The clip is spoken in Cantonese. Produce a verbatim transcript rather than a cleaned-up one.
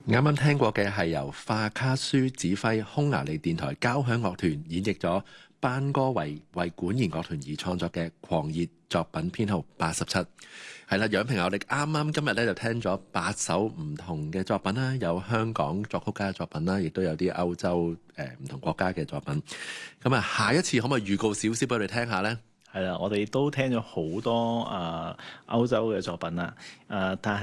啱啱聽過嘅係由化卡舒指揮匈牙利電台交響樂團演繹咗班戈維為管弦樂團而創作嘅狂熱作品編號八十七。係啦，楊平，我哋啱啱今日咧就聽咗八首唔同嘅作品啦，有香港作曲家嘅作品啦，亦都有啲歐洲誒唔同國家嘅作品。咁啊，下一次可唔可以預告少少俾我哋聽下呢？ 係啦，我哋都聽咗好多啊、呃、歐洲嘅作品啦，誒、呃，但係